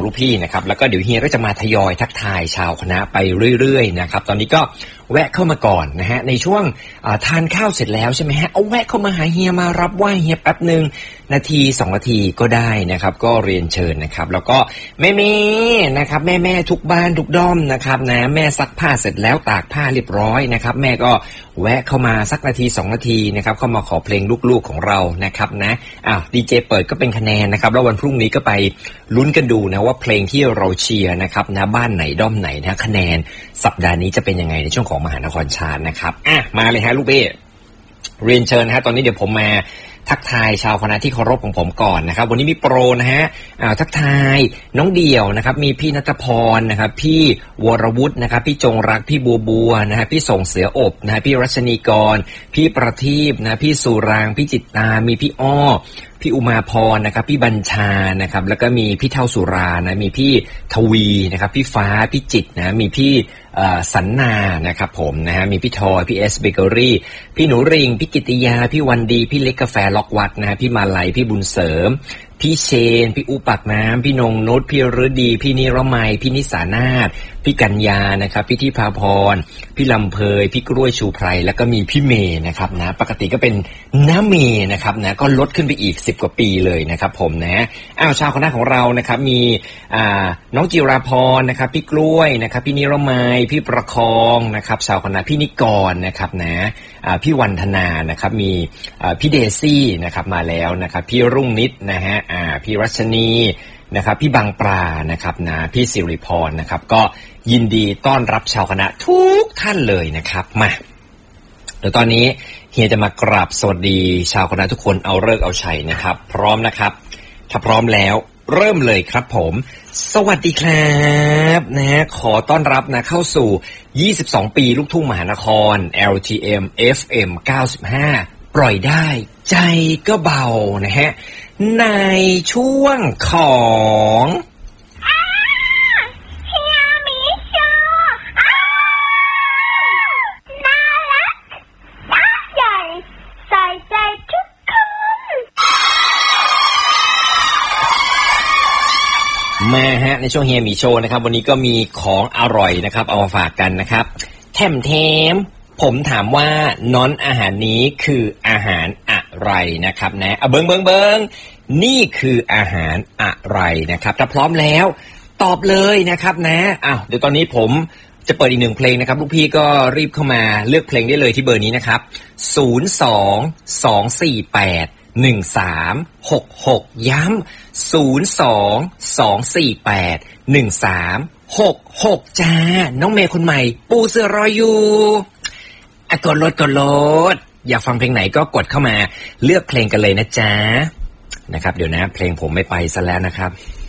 ลูกพี่นะครับแล้วก็เดี๋ยวเฮียก็จะมาทยอยทักทายชาวคณะไปเรื่อยๆนะครับตอนนี้ก็แวะเข้ามาก่อนนะฮะในช่วงทานข้าวเสร็จแล้วใช่ไหมฮะเอาแวะเข้ามาหาเฮียมารับไหว้เฮียแป๊บนึงนาที2 นาทีก็ได้นะครับก็เรียนเชิญนะครับแล้วก็แม่นะครับแม่ทุกบ้านทุกด้อมนะครับนะแม่ซักผ้าเสร็จแล้วตากผ้าเรียบร้อยนะครับแม่ก็แวะเข้ามาสักนาที2 นาทีนะครับเข้ามาขอเพลงลูกๆของเรานะครับนะดีเจเปิดก็เป็นคะแนนนะครับแล้ววันพรุ่งนี้ก็ไปลุ้นกันดูนะว่าเพลงที่เราเชียร์นะครับนะบ้านไหนด้อมไหนนะคะแนนสัปดาห์นี้จะเป็นยังไงในช่วงของมหานครชาร์ตนะครับมาเลยฮะลูกเบ้เรียนเชิญนะฮะตอนนี้เดี๋ยวผมมาทักทายชาวคณะที่เคารพของผมก่อนนะครับวันนี้มีโปรนะฮะทักทายน้องเดี่ยวนะครับมีพี่ณัฐพรนะครับพี่วรวุฒินะครับพี่จงรักพี่บัวนะฮะพี่ส่งเสืออบนะฮะพี่รัชนีกรพี่ประทีปนะพี่สุรางพี่จิตตามีพี่อ้อพี่อุมาพรนะครับพี่บัญชานะครับแล้วก็มีพี่เท่าสุรานะมีพี่ทวีนะครับพี่ฟ้าพี่จิตนะมีพี่สันนานะครับผมนะฮะมีพี่ทอยพี่เอสเบเกอรี่พี่หนูริงพี่กิติยาพี่วันดีพี่เล็กกาแฟล็อกวัดนะฮะพี่มาลัยพี่บุญเสริมพี่เชนพี่อุปักน้ำพี่นงนุชพี่ฤดีพี่นิรมัยพี่นิสานาถพี่กัญญานะครับพี่ทิพาพรพี่ลำเพยพี่กล้วยชูไพรแล้วก็มีพี่เมย์นะครับนะปกติก็เป็นน้าเมย์นะครับนะก็ลดขึ้นไปอีก10 กว่าปีเลยนะครับผมนะชาวคณะของเรานะครับมีน้องจิราพรนะครับพี่กล้วยนะครับพี่นิรมัยพี่ประคองนะครับชาวคณะพี่นิกรนะครับนะพี่วันธนานะครับมีพี่เดซี่นะครับมาแล้วนะครับพี่รุ่งนิดนะฮะพี่รัชนีนะครับพี่บางปลานะครับนะพี่สิริพรนะครับก็ยินดีต้อนรับชาวคณะทุกท่านเลยนะครับมาเดี๋ยวตอนนี้เฮียจะมากราบสวัสดีชาวคณะทุกคนเอาฤกษ์เอาชัยนะครับพร้อมนะครับถ้าพร้อมแล้วเริ่มเลยครับผมสวัสดีครับนะขอต้อนรับนะเข้าสู่22 ปีลูกทุ่งมหานคร LTM FM 95ปล่อยได้ใจก็เบานะฮะในช่วงของเฮียมีโชว์น่ารักน่าใหญ่ใส่ใจทุกคนมาฮะในช่วงเฮียมีโชว์นะครับวันนี้ก็มีของอร่อยนะครับเอามาฝากกันนะครับแถมผมถามว่าน้อนอาหารนี้คืออาหารอะไรนะครับนะเบิ้งนี่คืออาหารอะไรนะครับถ้าพร้อมแล้วตอบเลยนะครับนะเดี๋ยวตอนนี้ผมจะเปิดอีก1 เพลงนะครับลูกพี่ก็รีบเข้ามาเลือกเพลงได้เลยที่เบอร์นี้นะครับ022481366ย้ำ022481366จ้าน้องเมย์คนใหม่ปูเสือรออยู่กดโหลดอยากฟังเพลงไหนก็กดเข้ามาเลือกเพลงกันเลยนะจ๊ะนะครับเดี๋ยวนะเพลงผมไม่ไปซะแล้วนะครับ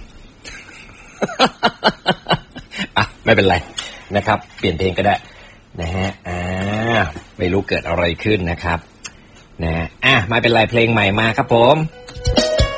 ไม่เป็นไรนะครับเปลี่ยนเพลงก็ได้นะฮะไม่รู้เกิดอะไรขึ้นนะครับนะไม่เป็นไรเพลงใหม่มาครับผม